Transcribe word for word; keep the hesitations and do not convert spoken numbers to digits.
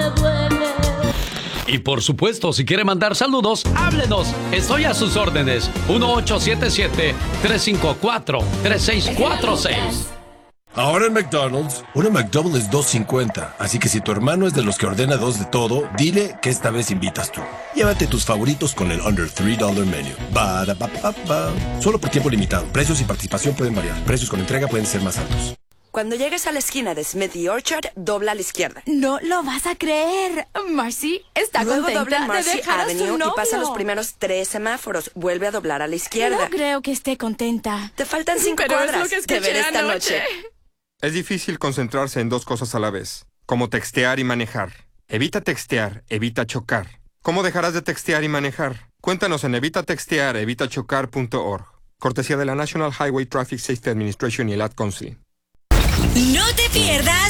me duele. Y por supuesto, si quiere mandar saludos, háblenos. Estoy a sus órdenes. uno ocho siete siete, tres cinco cuatro, tres seis cuatro seis. Ahora en McDonald's, una McDouble es dos cincuenta, así que si tu hermano es de los que ordena dos de todo, dile que esta vez invitas tú. Llévate tus favoritos con el Under tres dólares Menu. Ba-da-ba-ba-ba. Solo por tiempo limitado. Precios y participación pueden variar. Precios con entrega pueden ser más altos. Cuando llegues a la esquina de Smith y Orchard, dobla a la izquierda. No lo vas a creer. Marcy está Luego contenta dobla en de Marcy dejar a su Avenue y novio. pasa los primeros tres semáforos. Vuelve a doblar a la izquierda. No creo que esté contenta. Te faltan cinco Pero es cuadras. lo que Te escuché veré esta anoche. noche. Es difícil concentrarse en dos cosas a la vez, como textear y manejar. Evita textear, evita chocar. ¿Cómo dejarás de textear y manejar? Cuéntanos en evita textear, evita chocar punto org. Cortesía de la National Highway Traffic Safety Administration y el Ad Council. No te pierdas